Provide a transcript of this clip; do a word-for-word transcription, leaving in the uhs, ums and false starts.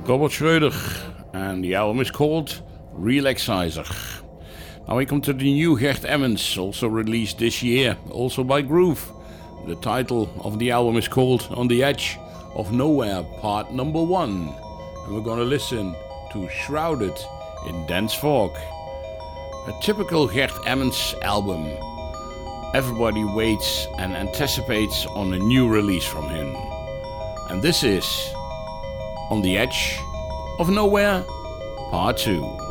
Robert Schroeder, and the album is called Relaxizer. Now we come to the new Gert Emmons, also released this year, also by Groove. The title of the album is called On the Edge of Nowhere, part number one. And we're gonna listen to Shrouded in Dense Fog. A typical Gert Emmons album. Everybody waits and anticipates on a new release from him. And this is On the Edge of Nowhere, part two.